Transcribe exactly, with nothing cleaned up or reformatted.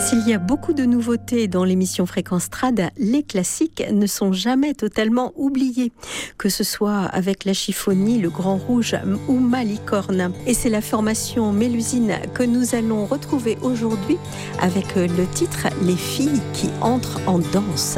S'il y a beaucoup de nouveautés dans l'émission Fréquence Trad, les classiques ne sont jamais totalement oubliés, que ce soit avec la Chiffonnie, le Grand Rouge ou Malicorne. Et c'est la formation Mélusine que nous allons retrouver aujourd'hui avec le titre « Les filles qui entrent en danse ».